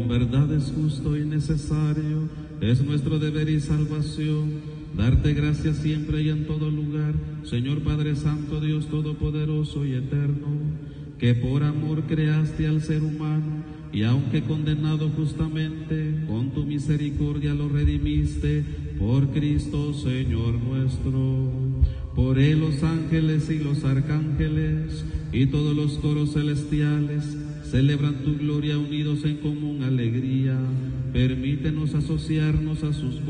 verdad es justo y necesario, es nuestro deber y salvación, darte gracias siempre y en todo lugar, Señor Padre Santo, Dios Todopoderoso y Eterno, que por amor creaste al ser humano, y aunque condenado justamente, con tu misericordia lo redimiste, por Cristo Señor nuestro. Por él los ángeles y los arcángeles, y todos los coros celestiales, celebran tu gloria unidos en común alegría. Permítenos asociarnos a sus voces